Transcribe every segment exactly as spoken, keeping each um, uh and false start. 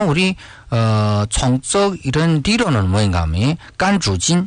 우리 어 총적 이런理論은 뭐인가 하면 간주진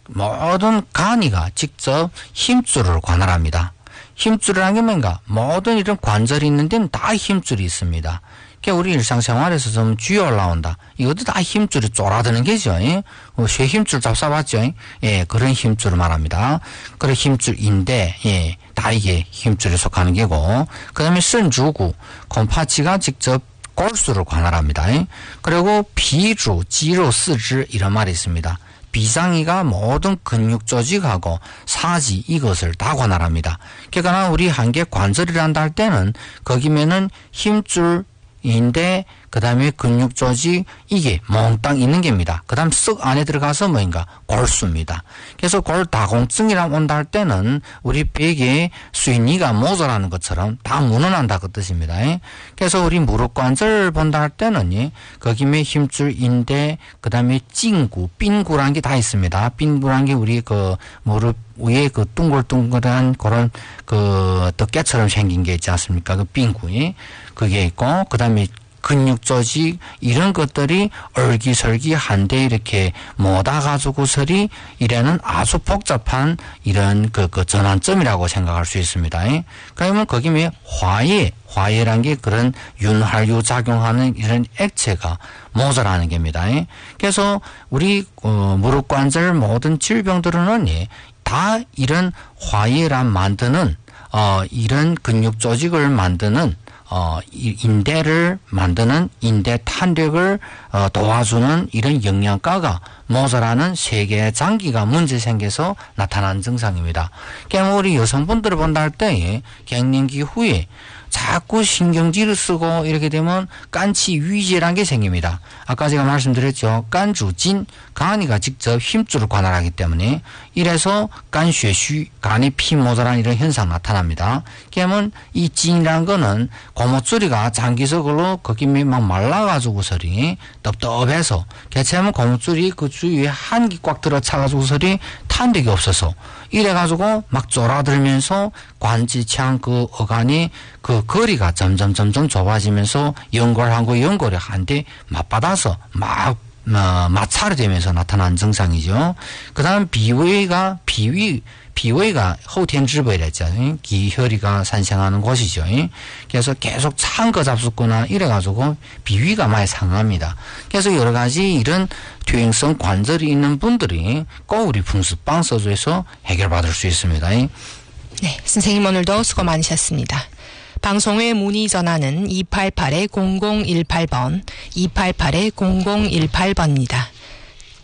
모든 간이가 직접 힘줄을 관할합니다. 힘줄이라는 게 뭔가 모든 이런 관절이 있는 데는 다 힘줄이 있습니다. 그러니까 우리 일상생활에서 좀 쥐 올라온다. 이것도 다 힘줄이 쫄아드는 게죠. 예? 어, 쇠 힘줄 잡숴봤죠? 예, 그런 힘줄을 말합니다. 그런 힘줄인데, 예, 다 이게 힘줄에 속하는 게고, 그 다음에 선주구, 곰파치가 직접 골수를 관할합니다. 예? 그리고 비주, 지로, 스지 이런 말이 있습니다. 비상이가 모든 근육 조직하고 사지 이것을 다 관할합니다. 그러니까 우리 한계 관절이란다 할 때는 거기면은 힘줄 인데 그 다음에 근육 조직 이게 몽땅 있는 겁니다. 그 다음 쓱 안에 들어가서 뭐인가 골수입니다. 그래서 골다공증이라고 온다 할 때는 우리 벽에 수인이가 모자라는 것처럼 다 무너난다 그 뜻입니다. 그래서 우리 무릎 관절 본다 할 때는 거기에 힘줄 인대 그 다음에 찐구 삔구라는 게 다 있습니다. 삔구라는 게 우리 그 무릎 위에 그 둥글둥글한 그런 그 덮개처럼 생긴 게 있지 않습니까? 그 삔구에 그게 있고 그 다음에 근육 조직 이런 것들이 얼기설기한데 이렇게 모아가지고서리 이래는 아주 복잡한 이런 그, 그 전환점이라고 생각할 수 있습니다. 그러면 거기에 화해, 화해란 게 그런 윤활유 작용하는 이런 액체가 모자라는 겁니다. 그래서 우리 어, 무릎 관절 모든 질병들은 다 이런 화해란 만드는 어, 이런 근육 조직을 만드는 어, 인대를 만드는 인대 탄력을 어, 도와주는 이런 영양가가 모자라는 세 개의 장기가 문제 생겨서 나타난 증상입니다. 그러니까 우리 여성분들을 본다 할 때 갱년기 후에 자꾸 신경질을 쓰고 이렇게 되면 깐치 위제라는 게 생깁니다. 아까 제가 말씀드렸죠. 깐주진, 간이가 직접 힘줄을 관할하기 때문에 이래서 간血虚, 간이 피 모자란 이런 현상 나타납니다. 그러면 이 진이라는 거는 고무줄이가 장기적으로 거기 막 말라가지고서리 떡떡해서 개체하면 고무줄이 그 주위에 한기 꽉 들어차가지고서리 탄력이 없어서 이래가지고 막 쫄아들면서 관지창 그 어간이 그 거리가 점점 점점 좁아지면서 연골하고 연골이 한데 맞받아서 막 어, 마찰이 되면서 나타난 증상이죠. 그 다음 비위가 비위 비위가后天支配랬죠. 기혈이가 산생하는 곳이죠. 그래서 계속 찬 거 잡숫거나 이래가지고 비위가 많이 상합니다. 그래서 여러 가지 이런 퇴행성 관절이 있는 분들이 꼭 우리 풍수빵 서주에서 해결받을 수 있습니다. 네, 선생님 오늘도 수고 많으셨습니다. 방송에 문의 전화는 이팔팔 공공일팔 번, 이팔팔 공공일팔 번입니다.